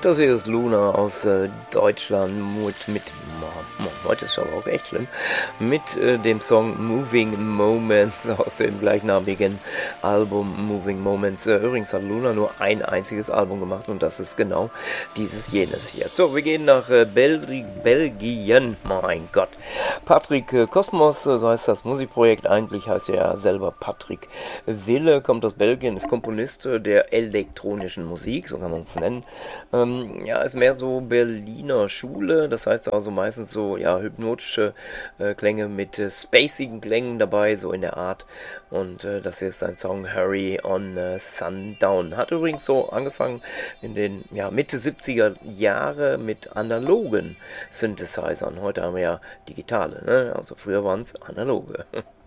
Das hier ist Luna aus Deutschland heute ist aber auch echt schlimm, mit dem Song Moving Moments aus dem gleichnamigen Album Moving Moments. Übrigens hat Luna nur ein einziges Album gemacht und das ist genau jenes hier. So, wir gehen nach Belgien, mein Gott. Patrick Kosmos, so heißt das Musikprojekt, eigentlich heißt er ja selber Patrick Wille, kommt aus Belgien, ist Komponist der elektronischen Musik, so kann man es nennen. Ist mehr so Berliner Schule, das heißt also meistens so, hypnotische Klänge mit spacigen Klängen dabei, so in der Art. Und das hier ist sein Song Hurry on Sundown. Hat übrigens so angefangen in den Mitte 70er Jahre mit analogen Synthesizern. Heute haben wir ja digitale, ne? Also früher waren es analoge.